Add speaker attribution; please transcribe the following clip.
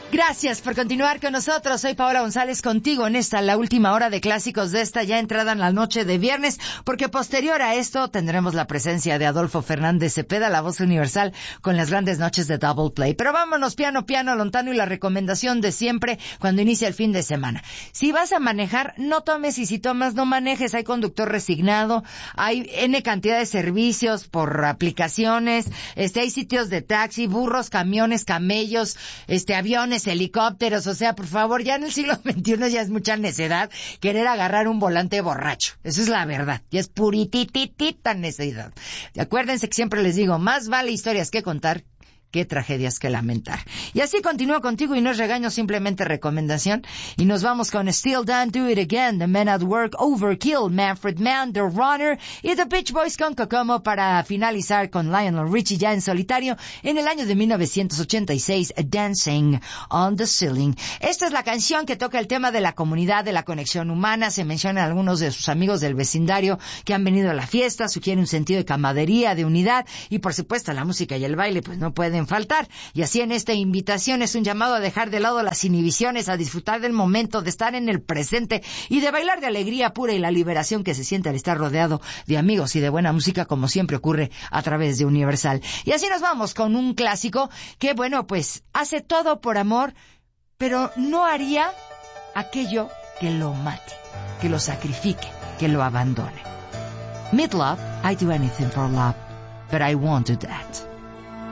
Speaker 1: Gracias por continuar con nosotros. Soy Paola González contigo en la última hora de clásicos de esta ya entrada en la noche de viernes, porque posterior a esto tendremos la presencia de Adolfo Fernández Cepeda, la voz universal, con las grandes noches de Double Play. Pero vámonos piano, lontano, y la recomendación de siempre cuando inicia el fin de semana. Si vas a manejar, no tomes, y si tomas, no manejes. Hay conductor resignado, hay N cantidad de servicios por aplicaciones, hay sitios de taxi, burros, camiones, camellos, aviones, helicópteros. O sea, por favor, ya en el siglo XXI ya es mucha necedad querer agarrar un volante borracho. Eso es la verdad. Y es purititita necedad. Acuérdense que siempre les digo, más vale historias que contar qué tragedias que lamentar. Y así continúo contigo, y no es regaño, simplemente recomendación. Y nos vamos con Still Don't Do It Again, The Men at Work, Overkill, Manfred Mann, The Runner y The Beach Boys con Kokomo, para finalizar con Lionel Richie ya en solitario en el año de 1986, Dancing on the Ceiling. Esta es la canción que toca el tema de la comunidad, de la conexión humana. Se mencionan algunos de sus amigos del vecindario que han venido a la fiesta, sugiere un sentido de camaradería, de unidad, y por supuesto la música y el baile pues no pueden faltar. Y así en esta invitación es un llamado a dejar de lado las inhibiciones, a disfrutar del momento, de estar en el presente y de bailar de alegría pura, y la liberación que se siente al estar rodeado de amigos y de buena música, como siempre ocurre a través de Universal. Y así nos vamos con un clásico que, bueno, pues hace todo por amor, pero no haría aquello que lo mate, que lo sacrifique, que lo abandone. Mid-love, I do anything for love, but I won't do that.